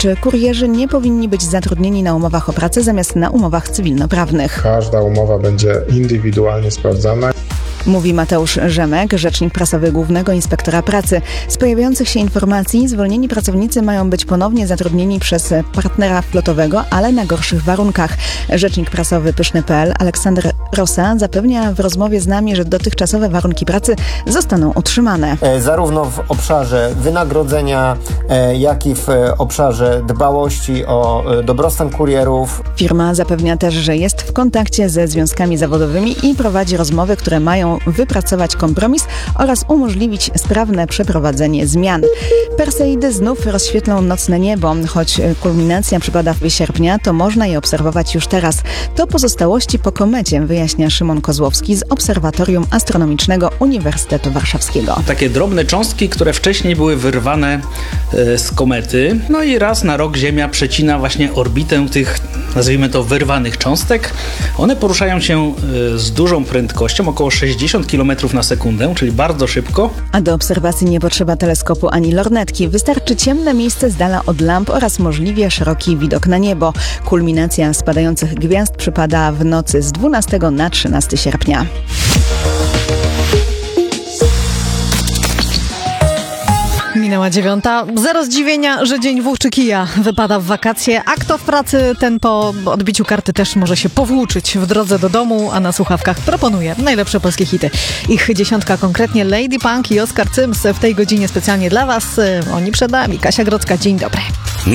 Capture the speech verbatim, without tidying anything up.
Czy kurierzy nie powinni być zatrudnieni na umowach o pracę zamiast na umowach cywilnoprawnych? Każda umowa będzie indywidualnie sprawdzana. Mówi Mateusz Rzemek, rzecznik prasowy Głównego Inspektora Pracy. Z pojawiających się informacji zwolnieni pracownicy mają być ponownie zatrudnieni przez partnera flotowego, ale na gorszych warunkach. Rzecznik prasowy Pyszny kropka pe el Aleksander Rosa zapewnia w rozmowie z nami, że dotychczasowe warunki pracy zostaną utrzymane. Zarówno w obszarze wynagrodzenia, jak i w obszarze dbałości o dobrostan kurierów. Firma zapewnia też, że jest w kontakcie ze związkami zawodowymi i prowadzi rozmowy, które mają wypracować kompromis oraz umożliwić sprawne przeprowadzenie zmian. Perseidy znów rozświetlą nocne niebo. Choć kulminacja przypada w sierpnia, to można je obserwować już teraz. To pozostałości po komecie, wyjaśnia Szymon Kozłowski z Obserwatorium Astronomicznego Uniwersytetu Warszawskiego. Takie drobne cząstki, które wcześniej były wyrwane z komety. No i raz na rok Ziemia przecina właśnie orbitę tych, nazwijmy to, wyrwanych cząstek. One poruszają się z dużą prędkością, około sześćdziesiąt kilometrów na sekundę, czyli bardzo szybko. A do obserwacji nie potrzeba teleskopu ani lornetki. Wystarczy ciemne miejsce z dala od lamp oraz możliwie szeroki widok na niebo. Kulminacja spadających gwiazd przypada w nocy z dwunastego na trzynastego sierpnia. Minęła dziewiąta. Zero zdziwienia, że dzień włóczy kija wypada w wakacje, a kto w pracy, ten po odbiciu karty też może się powłóczyć w drodze do domu, a na słuchawkach proponuje najlepsze polskie hity. Ich dziesiątka konkretnie Lady Punk i Oskar Cyms w tej godzinie specjalnie dla Was. Oni przed nami. Kasia Grodzka, dzień dobry.